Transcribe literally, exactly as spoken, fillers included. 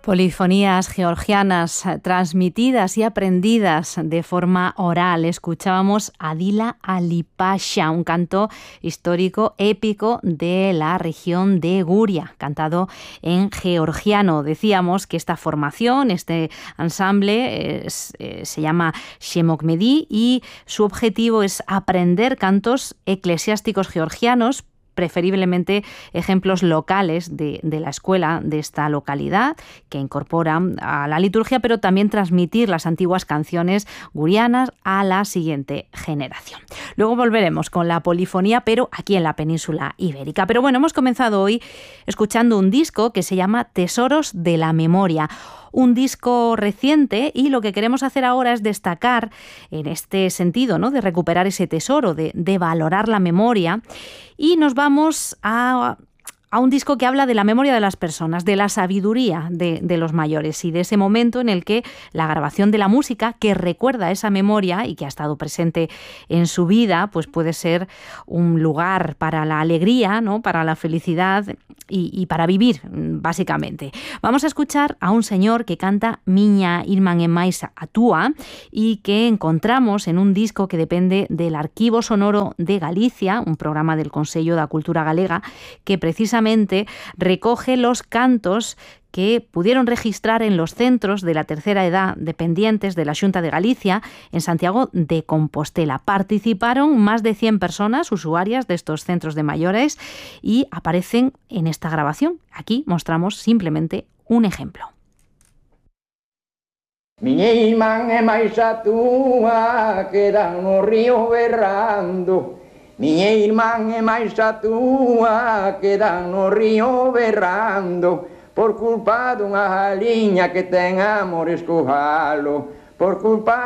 Polifonías georgianas transmitidas y aprendidas de forma oral. Escuchábamos Adila Alipasha, un canto histórico épico de la región de Guria, cantado en georgiano. Decíamos que esta formación, este ensamble, es, eh, se llama Shemokmedi y su objetivo es aprender cantos eclesiásticos georgianos, preferiblemente ejemplos locales de, de la escuela de esta localidad, que incorporan a la liturgia, pero también transmitir las antiguas canciones gurianas a la siguiente generación. Luego volveremos con la polifonía, pero aquí en la península ibérica. Pero bueno, hemos comenzado hoy escuchando un disco que se llama Tesoros de la Memoria, un disco reciente, y lo que queremos hacer ahora es destacar en este sentido, ¿no?, de recuperar ese tesoro, de, de valorar la memoria, y nos vamos a... a un disco que habla de la memoria de las personas, de la sabiduría de, de los mayores y de ese momento en el que la grabación de la música que recuerda esa memoria y que ha estado presente en su vida, pues puede ser un lugar para la alegría, ¿no?, para la felicidad y, y para vivir, básicamente. Vamos a escuchar a un señor que canta Miña Irmán Emais Atua y que encontramos en un disco que depende del Arquivo Sonoro de Galicia, un programa del Consello da Cultura Galega, que precisamente recoge los cantos que pudieron registrar en los centros de la tercera edad dependientes de la Xunta de Galicia en Santiago de Compostela. Participaron más de cien personas usuarias de estos centros de mayores y aparecen en esta grabación. Aquí mostramos simplemente un ejemplo. Miña irmán é máis a túa, quedan no río berrando. Miña irmán é máis a túa, quedan no río berrando, por culpa dunha galiña que ten amores co galo, por culpa